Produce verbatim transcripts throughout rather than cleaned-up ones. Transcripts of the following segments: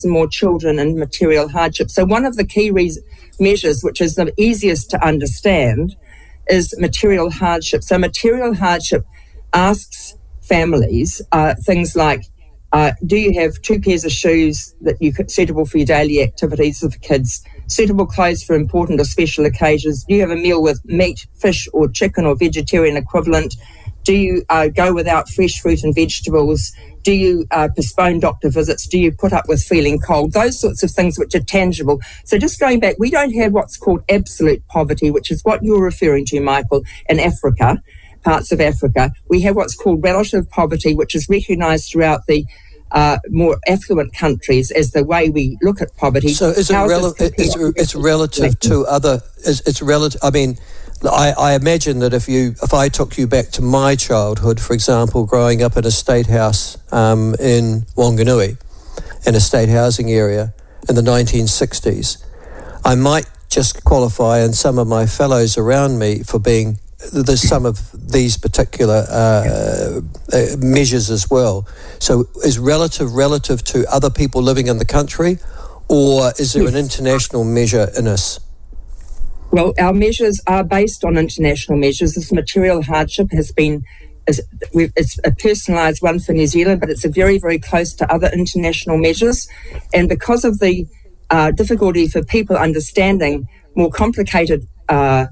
more children in material hardship. So one of the key re- measures, which is the easiest to understand, is material hardship. So material hardship asks families uh, things like, uh, do you have two pairs of shoes that you could, suitable for your daily activities of kids, suitable clothes for important or special occasions? Do you have a meal with meat, fish or chicken or vegetarian equivalent? Do you uh, go without fresh fruit and vegetables? Do you uh, postpone doctor visits? Do you put up with feeling cold? Those sorts of things which are tangible. So just going back, we don't have what's called absolute poverty, which is what you're referring to, Michael, in Africa, parts of Africa. We have what's called relative poverty, which is recognised throughout the uh, more affluent countries as the way we look at poverty. So is it rel- it's, it's relative to other, it's, it's relative, I mean, I, I imagine that if you, if I took you back to my childhood, for example, growing up in a state house um, in Wanganui, in a state housing area in the nineteen sixties, I might just qualify, and some of my fellows around me, for being there's some of these particular uh, uh, measures as well. So is relative relative to other people living in the country, or is there an international measure in us? Well, our measures are based on international measures. This material hardship has been, it's a personalised one for New Zealand, but it's a very, very close to other international measures. And because of the uh, difficulty for people understanding more complicated uh,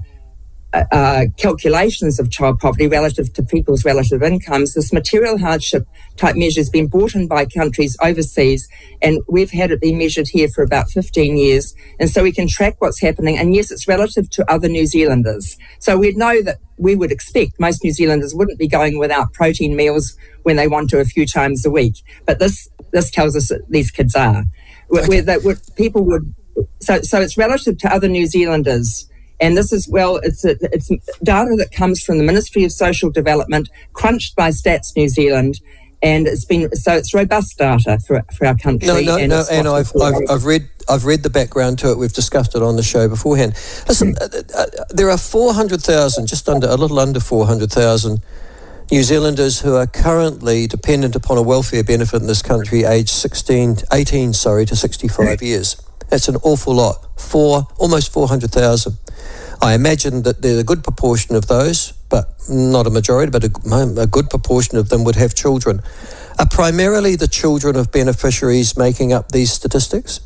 uh, calculations of child poverty relative to people's relative incomes, this material hardship type measure has been brought in by countries overseas, and we've had it be measured here for about fifteen years, and so we can track what's happening. And yes, it's relative to other New Zealanders, so we'd know that we would expect most New Zealanders wouldn't be going without protein meals when they want to a few times a week, but this this tells us that these kids are where, where, that, where people would so so it's relative to other New Zealanders. And this is, well, it's a, it's data that comes from the Ministry of Social Development, crunched by Stats New Zealand, and it's been so it's robust data for for our country. No, no, and no, and I've, I've I've read I've read the background to it. We've discussed it on the show beforehand. Listen, uh, uh, there are four hundred thousand, just under a little under four hundred thousand New Zealanders who are currently dependent upon a welfare benefit in this country, aged sixteen, eighteen, sorry, to sixty-five years. That's an awful lot. Four, almost four hundred thousand. I imagine that there's a good proportion of those, but not a majority, but a, a good proportion of them would have children. Are primarily the children of beneficiaries making up these statistics?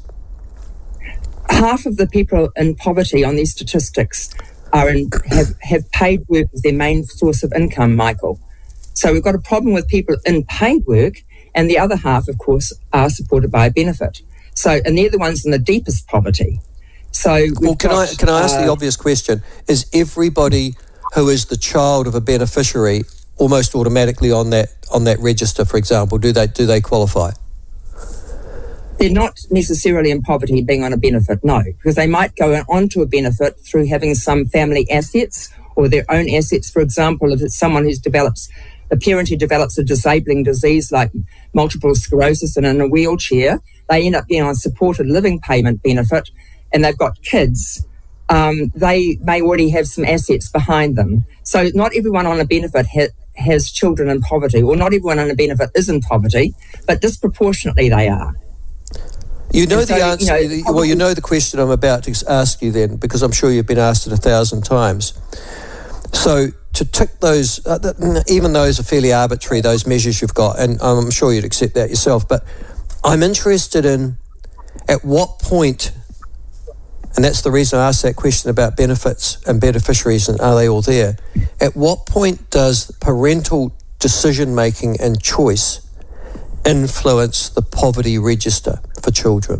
Half of the people in poverty on these statistics are in, have, have paid work as their main source of income, Michael. So we've got a problem with people in paid work, and the other half, of course, are supported by a benefit. So, and they're the ones in the deepest poverty. So, well, can got, I can I ask uh, the obvious question? Is everybody who is the child of a beneficiary almost automatically on that on that register, for example? Do they do they qualify? They're not necessarily in poverty being on a benefit, no, because they might go on to a benefit through having some family assets or their own assets. For example, if it's someone who develops a parent who develops a disabling disease like multiple sclerosis and in a wheelchair, they end up being on supported living payment benefit, and they've got kids, um, they may already have some assets behind them. So not everyone on a benefit ha- has children in poverty, or not everyone on a benefit is in poverty, but disproportionately they are. You know and the so, answer, you know, well, you know the question I'm about to ask you then, because I'm sure you've been asked it a thousand times. So to tick those, uh, even those are fairly arbitrary, those measures you've got, and I'm sure you'd accept that yourself, but I'm interested in at what point, and that's the reason I asked that question about benefits and beneficiaries and are they all there, at what point does parental decision-making and choice influence the poverty register for children?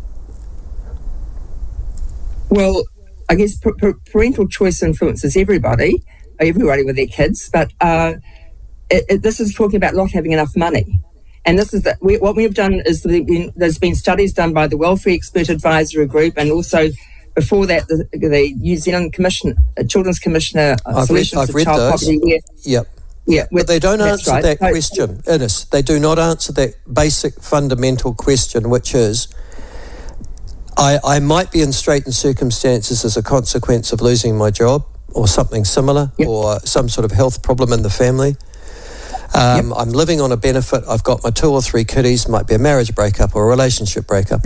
Well, I guess p- p- parental choice influences everybody, everybody with their kids, but uh, it, it, this is talking about not having enough money. And this is that we, what we've done is been, there's been studies done by the Welfare Expert Advisory Group, and also before that the, the New Zealand Commission, uh, Children's Commissioner uh, I've Solutions read, I've to read Child those. Poverty. Where, yep. Yeah, but they don't answer right. that so, question, Ines. They do not answer that basic fundamental question, which is, I, I might be in straitened circumstances as a consequence of losing my job or something similar, yep. or some sort of health problem in the family. Um, Yep. I'm living on a benefit. I've got my two or three kiddies. Might be a marriage breakup or a relationship breakup.